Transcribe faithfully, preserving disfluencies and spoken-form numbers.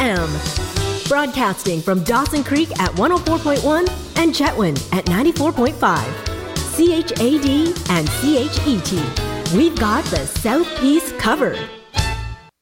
M. Broadcasting from Dawson Creek at one oh four point one and Chetwynd at ninety-four point five. C H A D and C H E T. We've got the Southeast covered.